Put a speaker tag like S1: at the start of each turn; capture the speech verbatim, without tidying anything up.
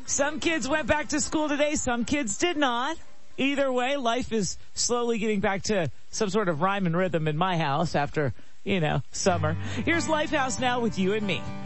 S1: Some kids went back to school today. Some kids did not. Either way, life is slowly getting back to some sort of rhyme and rhythm in my house after, you know, summer. Here's Lifehouse Now with you and me.